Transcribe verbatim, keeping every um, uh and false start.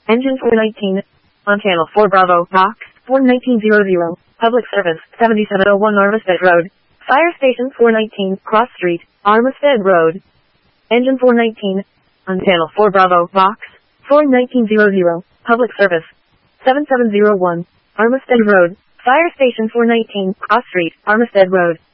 Engine four nineteen. On channel four Bravo, box four nineteen hundred. Public service, seventy-seven oh one Armistead Road. Fire station four nineteen, Cross Street, Armistead Road. Engine four nineteen. On channel four Bravo, box four nineteen hundred. Public service, seven seven oh one, Armistead Road. Fire station four nineteen, Cross Street, Armistead Road.